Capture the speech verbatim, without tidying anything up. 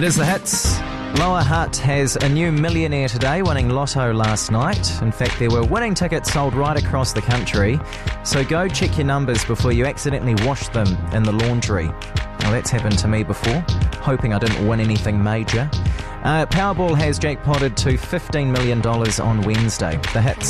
It is the hits. Lower Hutt has a new millionaire today, winning Lotto last night. In fact, there were winning tickets sold right across the country. So go check your numbers before you accidentally wash them in the laundry. Now, that's happened to me before, hoping I didn't win anything major. Uh, Powerball has jackpotted to fifteen million dollars on Wednesday. The hits.